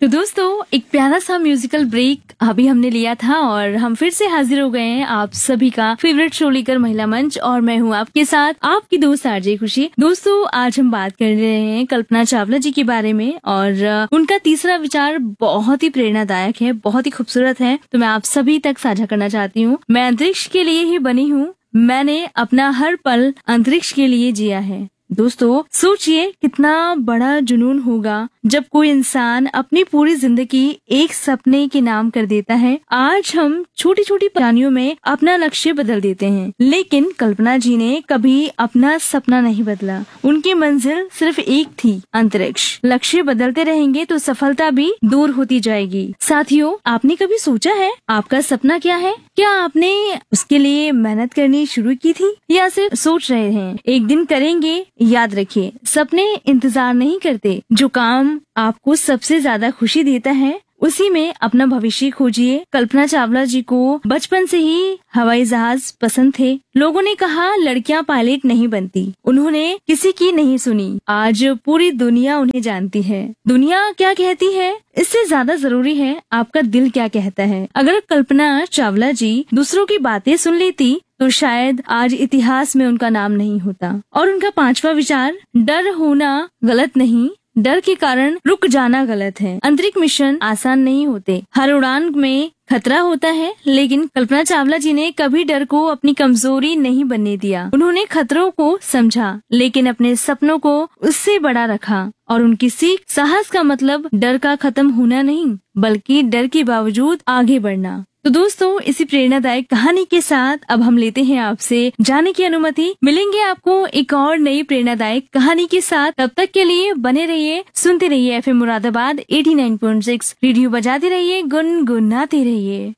तो दोस्तों एक प्यारा सा म्यूजिकल ब्रेक अभी हमने लिया था और हम फिर से हाजिर हो गए हैं आप सभी का फेवरेट शो लेकर महिला मंच। और मैं हूँ आपके साथ आपकी दोस्त आरजे खुशी। दोस्तों आज हम बात कर रहे हैं कल्पना चावला जी के बारे में और उनका तीसरा विचार बहुत ही प्रेरणादायक है, बहुत ही खूबसूरत है। तो मैं आप सभी तक साझा करना चाहती हूँ। मैं अंतरिक्ष के लिए ही बनी हूँ, मैंने अपना हर पल अंतरिक्ष के लिए जिया है। दोस्तों सोचिए कितना बड़ा जुनून होगा जब कोई इंसान अपनी पूरी जिंदगी एक सपने के नाम कर देता है। आज हम छोटी छोटी परेशानियों में अपना लक्ष्य बदल देते हैं, लेकिन कल्पना जी ने कभी अपना सपना नहीं बदला। उनकी मंजिल सिर्फ एक थी, अंतरिक्ष। लक्ष्य बदलते रहेंगे तो सफलता भी दूर होती जाएगी। साथियों, आपने कभी सोचा है आपका सपना क्या है? क्या आपने उसके लिए मेहनत करनी शुरू की थी या सिर्फ सोच रहे हैं? एक दिन करेंगे। याद रखिए, सपने इंतजार नहीं करते। जो काम आपको सबसे ज्यादा खुशी देता है उसी में अपना भविष्य खोजिए। कल्पना चावला जी को बचपन से ही हवाई जहाज पसंद थे। लोगों ने कहा लड़कियां पायलट नहीं बनती, उन्होंने किसी की नहीं सुनी। आज पूरी दुनिया उन्हें जानती है। दुनिया क्या कहती है इससे ज्यादा जरूरी है आपका दिल क्या कहता है। अगर कल्पना चावला जी दूसरों की बातें सुन लेती तो शायद आज इतिहास में उनका नाम नहीं होता। और उनका पांचवा विचार, डर होना गलत नहीं, डर के कारण रुक जाना गलत है। अंतरिक्ष मिशन आसान नहीं होते, हर उड़ान में खतरा होता है, लेकिन कल्पना चावला जी ने कभी डर को अपनी कमजोरी नहीं बनने दिया। उन्होंने खतरों को समझा लेकिन अपने सपनों को उससे बड़ा रखा। और उनकी सीख, साहस का मतलब डर का खत्म होना नहीं बल्कि डर के बावजूद आगे बढ़ना। तो दोस्तों इसी प्रेरणादायक कहानी के साथ अब हम लेते हैं आपसे जाने की अनुमति। मिलेंगे आपको एक और नई प्रेरणादायक कहानी के साथ। तब तक के लिए बने रहिए, सुनते रहिए FM मुरादाबाद 89.6। रेडियो बजाते रहिए, गुनगुनाते रहिए।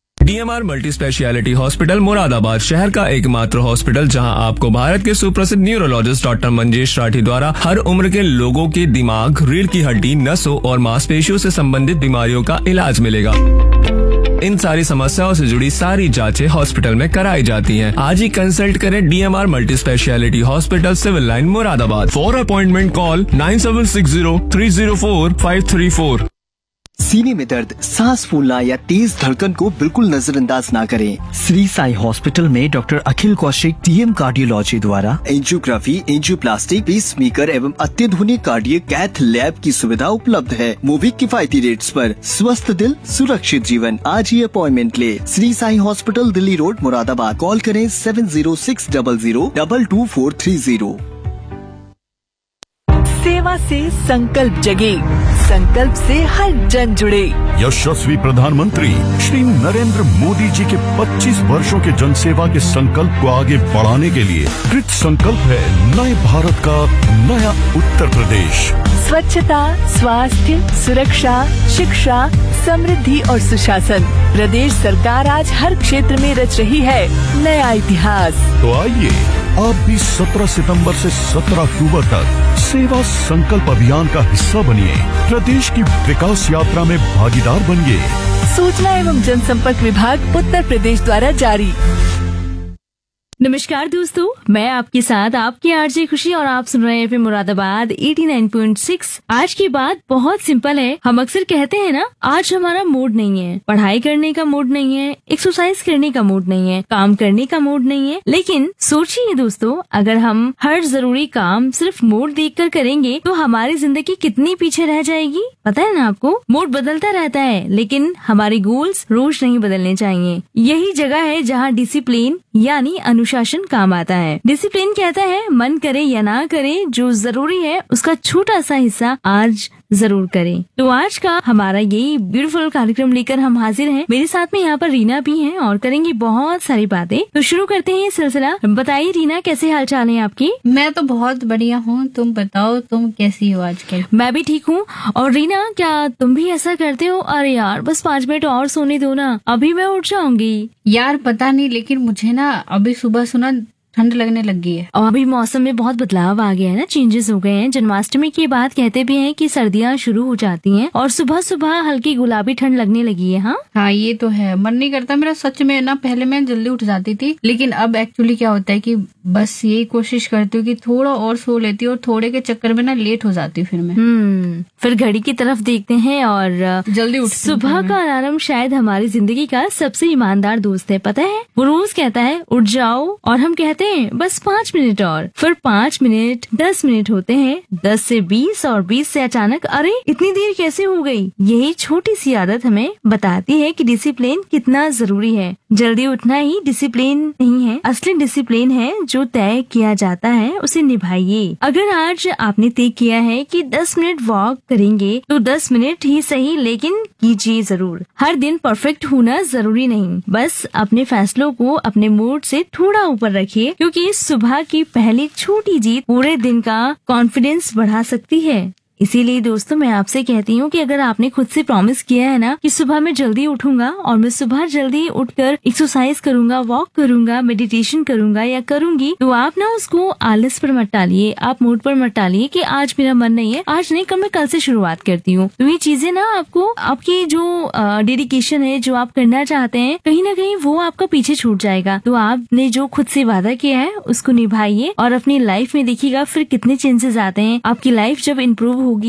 DMR multi speciality hospital Moradabad शहर का एकमात्र हॉस्पिटल जहां आपको भारत के सुप्रसिद्ध न्यूरोलॉजिस्ट डॉक्टर मंजेश राठी द्वारा हर उम्र के लोगों के दिमाग, रीढ़ की हड्डी, नसों और मांसपेशियों से संबंधित बीमारियों का इलाज मिलेगा। इन सारी समस्याओं से जुड़ी सारी जांचें हॉस्पिटल में कराई जाती हैं। आज ही कंसल्ट करें DMR multi speciality hospital, civil line Moradabad. For appointment call 9760304534। सीने में दर्द, सांस फूलना या तेज धड़कन को बिल्कुल नजरअंदाज ना करें। श्री साई हॉस्पिटल में डॉक्टर अखिल कौशिक DM कार्डियोलॉजी द्वारा एंजियोग्राफी, एंजियोप्लास्टी, पेसमेकर एवं अत्याधुनिक कार्डियक कैथ लैब की सुविधा उपलब्ध है। वो भी किफायती रेट्स पर। स्वस्थ दिल, सुरक्षित जीवन। आज ही अपॉइंटमेंट ले। Shri Sai hospital, Delhi road, Moradabad. Call करें 7060002430। सेवा से संकल्प जगे, संकल्प से हर जन जुड़े। यशस्वी प्रधानमंत्री श्री नरेंद्र मोदी जी के 25 वर्षों के जनसेवा के संकल्प को आगे बढ़ाने के लिए कृत संकल्प है नए भारत का नया उत्तर प्रदेश। स्वच्छता, स्वास्थ्य, सुरक्षा, शिक्षा, समृद्धि और सुशासन। प्रदेश सरकार आज हर क्षेत्र में रच रही है नया इतिहास। तो आइए आप भी 17 सितंबर से 17 अक्टूबर तक सेवा संकल्प अभियान का हिस्सा बनिए। प्रदेश की विकास यात्रा में भागीदार बनिए। सूचना एवं जनसंपर्क विभाग, उत्तर प्रदेश द्वारा जारी। नमस्कार दोस्तों, मैं आपके साथ आपकी आरजे खुशी और आप सुन रहे हैं FM मुरादाबाद 89.6। आज की बात बहुत सिंपल है। हम अक्सर कहते हैं ना, आज हमारा मूड नहीं है, पढ़ाई करने का मूड नहीं है, एक्सरसाइज करने का मूड नहीं है, काम करने का मूड नहीं है। लेकिन सोचिए दोस्तों, अगर हम हर जरूरी काम सिर्फ मूड देखकर करेंगे तो हमारी जिंदगी कितनी पीछे रह जाएगी। पता है ना आपको, मूड बदलता रहता है लेकिन हमारे गोल्स रोज नहीं बदलने चाहिए। यही जगह है जहाँ डिसिप्लिन यानी अनुशासन काम आता है। डिसिप्लिन कहता है मन करे या ना करे, जो जरूरी है उसका छोटा सा हिस्सा आज जरूर करें। तो आज का हमारा ये ब्यूटीफुल कार्यक्रम लेकर हम हाजिर हैं। मेरे साथ में यहाँ पर रीना भी हैं और करेंगे बहुत सारी बातें। तो शुरू करते हैं ये सिलसिला। बताइए रीना, कैसे हाल चाल है आपकी? मैं तो बहुत बढ़िया हूँ, तुम बताओ तुम कैसी हो आजकल? मैं भी ठीक हूँ। और रीना, क्या तुम भी ऐसा करते हो? अरे यार बस 5 मिनट और सोने दो ना, अभी मैं उठ जाऊंगी। यार पता नहीं, लेकिन मुझे ना अभी सुबह सुना ठंड लगने लग गई है। और अभी मौसम में बहुत बदलाव आ गया है ना, चेंजेस हो गए हैं। जन्माष्टमी के बाद कहते भी हैं कि सर्दियाँ शुरू हो जाती हैं और सुबह सुबह हल्की गुलाबी ठंड लगने लगी है। हाँ ये तो है, मन नहीं करता मेरा सच में ना। पहले मैं जल्दी उठ जाती थी, लेकिन अब एक्चुअली क्या होता है कि बस यही कोशिश करती हूँ कि थोड़ा और सो लेती हूँ और थोड़े के चक्कर में ना लेट हो जाती हूँ फिर मैं। फिर घड़ी की तरफ देखते हैं और जल्दी उठती हूँ। सुबह का अलार्म शायद हमारी जिंदगी का सबसे ईमानदार दोस्त है, पता है। वो रोज कहता है उठ जाओ और हम कहते हैं बस 5 मिनट और। फिर 5 मिनट 10 मिनट होते हैं, 10 से 20 और 20 से अचानक अरे इतनी देर कैसे हो गई। यही छोटी सी आदत हमें बताती है कि डिसिप्लिन कितना जरूरी है। जल्दी उठना ही डिसिप्लिन नहीं है, असली डिसिप्लिन है जो तय किया जाता है उसे निभाइए। अगर आज आपने तय किया है कि 10 मिनट वॉक करेंगे तो 10 मिनट ही सही, लेकिन कीजिए जरूर। हर दिन परफेक्ट होना जरूरी नहीं, बस अपने फैसलों को अपने मूड से थोड़ा ऊपर रखिए, क्योंकि सुबह की पहली छोटी जीत पूरे दिन का कॉन्फिडेंस बढ़ा सकती है। इसीलिए दोस्तों मैं आपसे कहती हूँ कि अगर आपने खुद से प्रॉमिस किया है ना कि सुबह मैं जल्दी उठूंगा और मैं सुबह जल्दी उठकर एक्सरसाइज करूंगा, वॉक करूंगा, मेडिटेशन करूंगा या करूंगी, तो आप ना उसको आलस पर मत टालिए, आप मूड पर मत टालिए कि आज मेरा मन नहीं है, आज नहीं, मैं कल से शुरुआत करती हूँ। तो ये चीजें ना आपको आपकी जो डेडिकेशन है, जो आप करना चाहते हैं, कहीं ना कहीं वो आपका पीछे छूट जाएगा। तो आपने जो खुद से वादा किया है उसको निभाइए और अपनी लाइफ में देखिएगा फिर कितने चेंजेस आते हैं। आपकी लाइफ जब इम्प्रूव